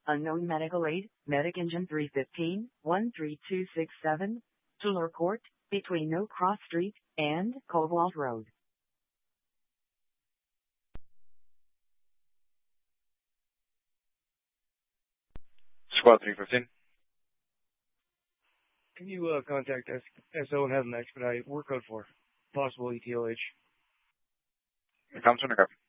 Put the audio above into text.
Unknown medical aid, Medic Engine 315, 13267, Tulare Court, between No Cross Street and Cobalt Road. Squad 315. Can you contact SO and have them expedite? Work code 4. Possible ETOH. Comes from the